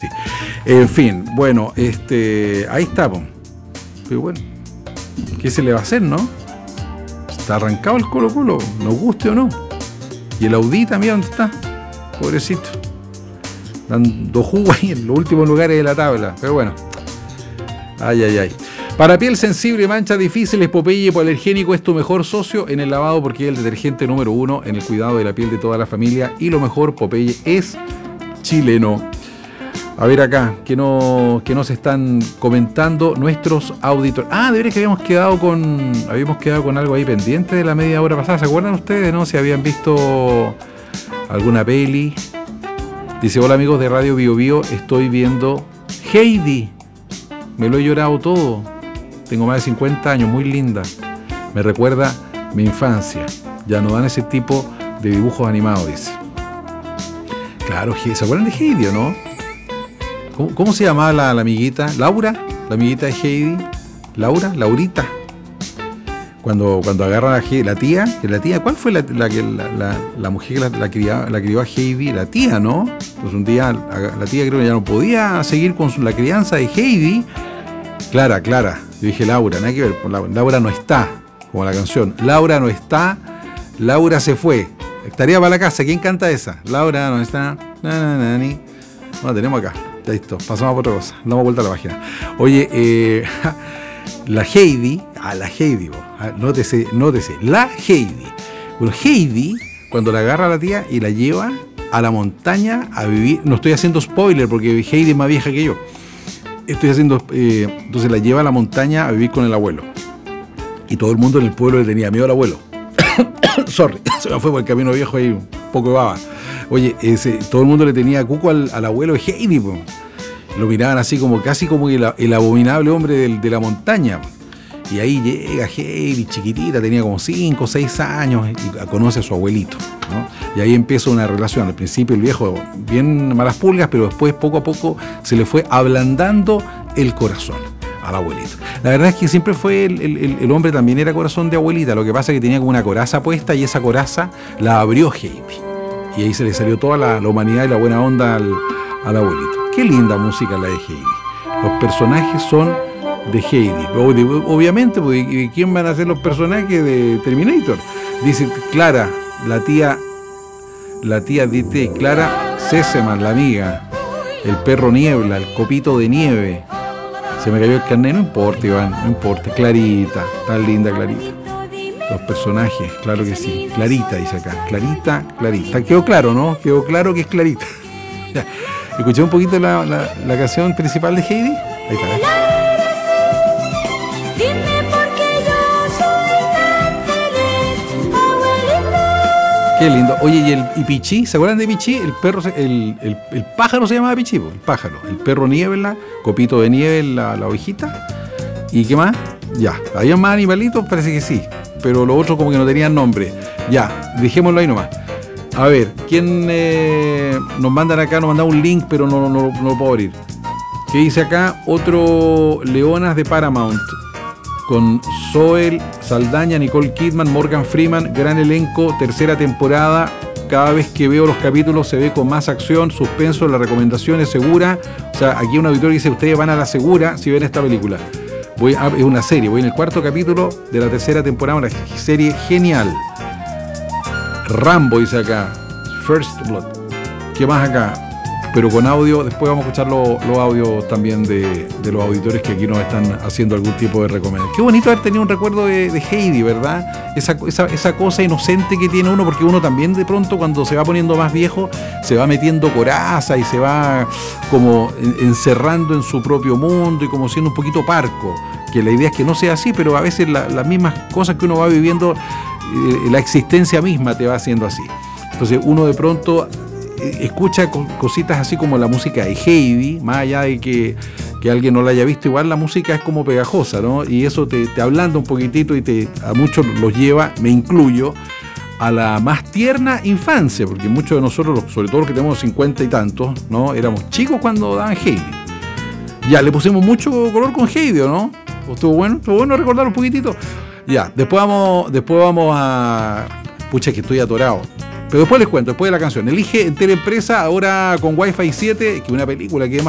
sí. En fin, bueno, ahí está, po. Pero bueno, ¿qué se le va a hacer, no? Está arrancado el Colo-Colo, nos guste o no. Y el Audita, mira dónde está, pobrecito. Dando jugo ahí en los últimos lugares de la tabla, pero bueno. Ay. Para piel sensible y manchas difíciles, Popeye Hipoalergénico es tu mejor socio en el lavado porque es el detergente número 1 en el cuidado de la piel de toda la familia. Y lo mejor, Popeye es chileno. A ver acá, que nos están comentando nuestros auditores. De veras que habíamos quedado con algo ahí pendiente de la media hora pasada. ¿Se acuerdan ustedes, no? Si habían visto alguna peli. Dice, hola amigos de Radio Bio Bio, estoy viendo Heidi. Me lo he llorado todo. Tengo más de 50 años, muy linda. Me recuerda mi infancia. Ya no dan ese tipo de dibujos animados, dice. Claro, ¿se acuerdan de Heidi o no? ¿Cómo se llamaba la amiguita? ¿Laura? ¿La amiguita de Heidi? ¿Laurita? Cuando agarran a Heidi, la tía, ¿cuál fue la mujer que la crió a Heidi? La tía, ¿no? Pues un día la tía creo que ya no podía seguir con la crianza de Heidi. Clara. Yo dije Laura, nada que ver. Laura no está, como la canción. Laura no está, Laura se fue. Estaría para la casa. ¿Quién canta esa? Laura no está. Bueno, tenemos acá. Ya listo. Pasamos a otra cosa. Damos vuelta a la página. Oye, la Heidi. Nótese. La Heidi. Bueno, Heidi, cuando la agarra a la tía y la lleva a la montaña a vivir. No estoy haciendo spoiler porque Heidi es más vieja que yo. Entonces la lleva a la montaña a vivir con el abuelo. Y todo el mundo en el pueblo le tenía miedo al abuelo. Sorry, se me fue por el camino viejo ahí, un poco de baba. Oye, todo el mundo le tenía cuco al abuelo de Heidi, po. Lo miraban así casi como el abominable hombre de la montaña. Y ahí llega Heidi, chiquitita, tenía como 5 o 6 años, y conoce a su abuelito, ¿no? Y ahí empieza una relación. Al principio el viejo, bien malas pulgas, pero después poco a poco se le fue ablandando el corazón al abuelito. La verdad es que siempre fue el hombre también era corazón de abuelita. Lo que pasa es que tenía como una coraza puesta y esa coraza la abrió Heidi. Y ahí se le salió toda la humanidad y la buena onda al abuelito. Qué linda música la de Heidi. Los personajes son de Heidi. Obviamente, porque ¿quién van a ser los personajes de Terminator? Dice Clara, la tía DT, Clara Seseman, la amiga, el perro Niebla, el copito de nieve. Se me cayó el carnet, no importa, Iván, no importa. Clarita, tan linda Clarita. Los personajes, claro que sí. Clarita, dice acá. Clarita. Quedó claro, ¿no? Quedó claro que es Clarita. ¿Escuché un poquito la canción principal de Heidi? Ahí está. Qué lindo. Oye, ¿y Pichí? ¿Se acuerdan de Pichí? El perro, el pájaro se llamaba Pichí, el pájaro. El perro Niebla, copito de nieve, la ovejita. ¿Y qué más? Ya. ¿Había más animalitos? Parece que sí. Pero los otros como que no tenían nombre. Ya, dejémoslo ahí nomás. A ver, ¿quién nos mandan acá? Nos manda un link, pero no lo puedo abrir. ¿Qué dice acá? Otro Leonas de Paramount. Con Zoe Saldaña, Nicole Kidman, Morgan Freeman, gran elenco, tercera temporada. Cada vez que veo los capítulos se ve con más acción, suspenso, la recomendación es segura. O sea, aquí un auditor dice, ustedes van a la segura si ven esta película. Es una serie, voy en el 4º capítulo de la tercera temporada, una serie genial. Rambo dice acá, First Blood. ¿Qué más acá? Pero con audio, después vamos a escuchar los audios también de los auditores que aquí nos están haciendo algún tipo de recomendación. Qué bonito haber tenido un recuerdo de Heidi, ¿verdad? Esa cosa inocente que tiene uno, porque uno también de pronto cuando se va poniendo más viejo, se va metiendo coraza y se va como encerrando en su propio mundo y como siendo un poquito parco. Que la idea es que no sea así, pero a veces las mismas cosas que uno va viviendo, la existencia misma te va haciendo así. Entonces uno de pronto escucha cositas así como la música de Heidi, más allá de que alguien no la haya visto, igual la música es como pegajosa, ¿no? Y eso te ablanda un poquitito y a muchos los lleva, me incluyo, a la más tierna infancia, porque muchos de nosotros, sobre todo los que tenemos 50 y tantos, ¿no? Éramos chicos cuando daban Heidi. Ya, le pusimos mucho color con Heidi, ¿no? ¿Estuvo bueno recordar un poquitito? Ya, después vamos a... Pucha, que estoy atorado. Pero después les cuento, después de la canción. Elige en Teleempresa, ahora con Wi-Fi 7, que es una película que es más